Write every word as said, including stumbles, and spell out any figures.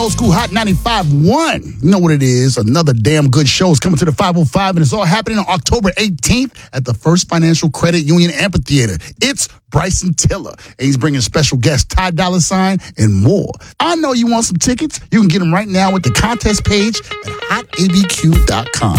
Old School Hot ninety-five point one. You know what it is. Another damn good show is coming to the five oh five, and it's all happening on October eighteenth at the First Financial Credit Union Amphitheater. It's Bryson Tiller, and he's bringing special guests Ty Dolla Sign and more. I know you want some tickets. You can get them right now with the contest page at hot a b q dot com.